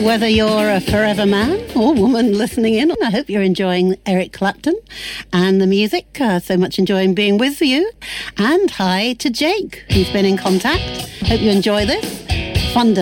Whether you're a forever man or woman listening in, I hope you're enjoying Eric Clapton and the music. So much enjoying being with you. And hi to Jake, who's been in contact. Hope you enjoy this. Fun day.